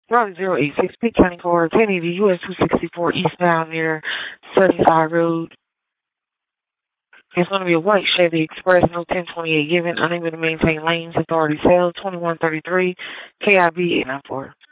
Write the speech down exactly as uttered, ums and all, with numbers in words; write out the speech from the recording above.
Route zero eight six, Pitt County Car, ten eighty U S two sixty-four eastbound near Sunnyside Road. It's going to be a white Chevy Express, no ten twenty-eight given, unable to maintain lanes, authority sales, twenty-one thirty-three, K I B eight nine four.